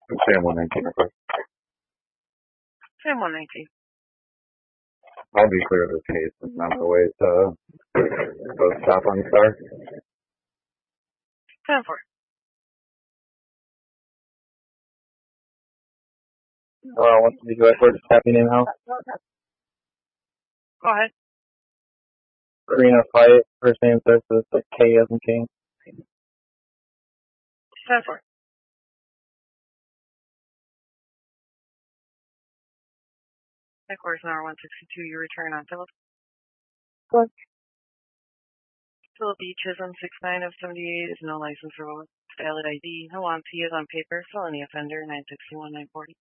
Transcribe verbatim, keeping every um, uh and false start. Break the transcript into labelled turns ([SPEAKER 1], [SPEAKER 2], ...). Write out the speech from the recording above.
[SPEAKER 1] Sam one nineteen request.
[SPEAKER 2] Sam one nineteen.
[SPEAKER 1] I'll be clear of this case and on the way to go stop on Star.
[SPEAKER 2] ten four.
[SPEAKER 1] Well, what did you like for tapping in house?
[SPEAKER 2] Go ahead.
[SPEAKER 1] Arena fight, first name starts with like K as in King.
[SPEAKER 2] ten four. Headquarters number one sixty-two, you return on Philip.
[SPEAKER 1] What?
[SPEAKER 2] Philip E. Chisholm, six nine of seventy-eight, is no license or valid I D. No on P is on paper, felony offender, nine sixty-one, nine forty.